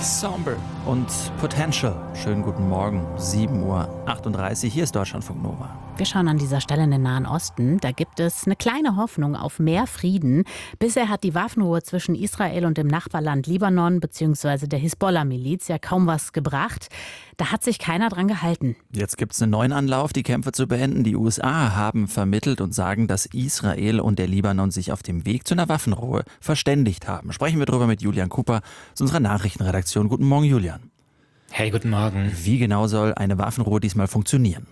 Somber und Potential. Schönen guten Morgen, 7:38 Uhr. Hier ist Deutschlandfunk Nova. Wir schauen an dieser Stelle in den Nahen Osten. Da gibt es eine kleine Hoffnung auf mehr Frieden. Bisher hat die Waffenruhe zwischen Israel und dem Nachbarland Libanon bzw. der Hisbollah-Miliz ja kaum was gebracht. Da hat sich keiner dran gehalten. Jetzt gibt es einen neuen Anlauf, die Kämpfe zu beenden. Die USA haben vermittelt und sagen, dass Israel und der Libanon sich auf dem Weg zu einer Waffenruhe verständigt haben. Sprechen wir darüber mit Julian Cooper aus unserer Nachrichtenredaktion. Guten Morgen, Julian. Hey, guten Morgen. Wie genau soll eine Waffenruhe diesmal funktionieren?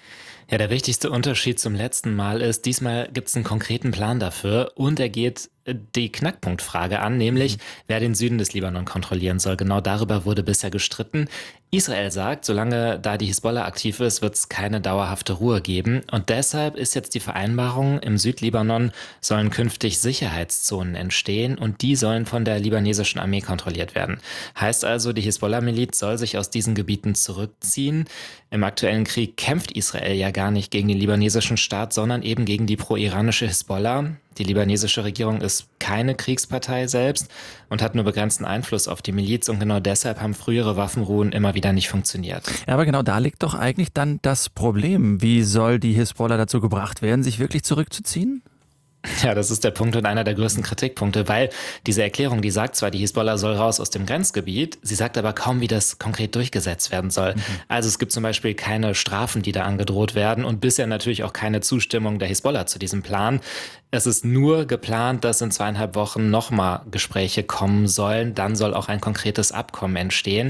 Ja, der wichtigste Unterschied zum letzten Mal ist, diesmal gibt es einen konkreten Plan dafür und er geht die Knackpunktfrage an, nämlich wer den Süden des Libanon kontrollieren soll. Genau darüber wurde bisher gestritten. Israel sagt, solange da die Hisbollah aktiv ist, wird es keine dauerhafte Ruhe geben. Und deshalb ist jetzt die Vereinbarung, im Südlibanon sollen künftig Sicherheitszonen entstehen und die sollen von der libanesischen Armee kontrolliert werden. Heißt also, die Hisbollah-Miliz soll sich aus diesen Gebieten zurückziehen. Im aktuellen Krieg kämpft Israel ja gar nicht gegen den libanesischen Staat, sondern eben gegen die pro-iranische Hisbollah. Die libanesische Regierung ist keine Kriegspartei selbst und hat nur begrenzten Einfluss auf die Miliz und genau deshalb haben frühere Waffenruhen immer wieder nicht funktioniert. Ja, aber genau da liegt doch eigentlich dann das Problem. Wie soll die Hisbollah dazu gebracht werden, sich wirklich zurückzuziehen? Ja, das ist der Punkt und einer der größten Kritikpunkte, weil diese Erklärung, die sagt zwar, die Hisbollah soll raus aus dem Grenzgebiet, sie sagt aber kaum, wie das konkret durchgesetzt werden soll. Also es gibt zum Beispiel keine Strafen, die da angedroht werden und bisher natürlich auch keine Zustimmung der Hisbollah zu diesem Plan. Es ist nur geplant, dass in 2,5 Wochen nochmal Gespräche kommen sollen, dann soll auch ein konkretes Abkommen entstehen.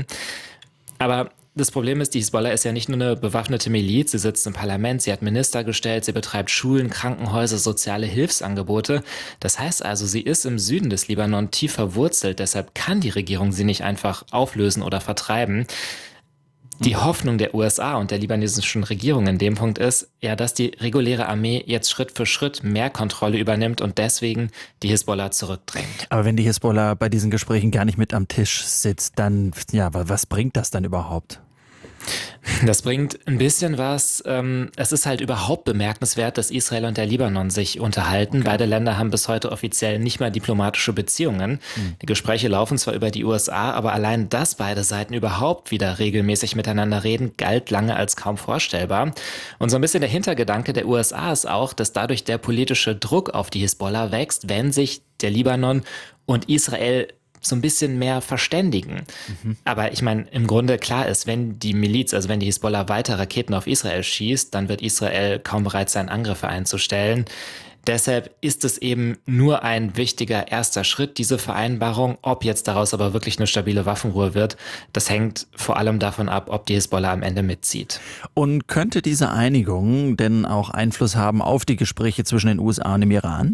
Aber das Problem ist, die Hisbollah ist ja nicht nur eine bewaffnete Miliz, sie sitzt im Parlament, sie hat Minister gestellt, sie betreibt Schulen, Krankenhäuser, soziale Hilfsangebote. Das heißt also, sie ist im Süden des Libanon tief verwurzelt, deshalb kann die Regierung sie nicht einfach auflösen oder vertreiben. Die Hoffnung der USA und der libanesischen Regierung in dem Punkt ist, ja, dass die reguläre Armee jetzt Schritt für Schritt mehr Kontrolle übernimmt und deswegen die Hisbollah zurückdrängt. Aber wenn die Hisbollah bei diesen Gesprächen gar nicht mit am Tisch sitzt, dann, ja, was bringt das dann überhaupt? Das bringt ein bisschen was. Es ist halt überhaupt bemerkenswert, dass Israel und der Libanon sich unterhalten. Okay. Beide Länder haben bis heute offiziell nicht mal diplomatische Beziehungen. Die Gespräche laufen zwar über die USA, aber allein, dass beide Seiten überhaupt wieder regelmäßig miteinander reden, galt lange als kaum vorstellbar. Und so ein bisschen der Hintergedanke der USA ist auch, dass dadurch der politische Druck auf die Hisbollah wächst, wenn sich der Libanon und Israel so ein bisschen mehr verständigen. Aber ich meine, im Grunde klar ist, wenn die Miliz, also wenn die Hisbollah weiter Raketen auf Israel schießt, dann wird Israel kaum bereit sein, Angriffe einzustellen. Deshalb ist es eben nur ein wichtiger erster Schritt, diese Vereinbarung. Ob jetzt daraus aber wirklich eine stabile Waffenruhe wird, das hängt vor allem davon ab, ob die Hisbollah am Ende mitzieht. Und könnte diese Einigung denn auch Einfluss haben auf die Gespräche zwischen den USA und dem Iran?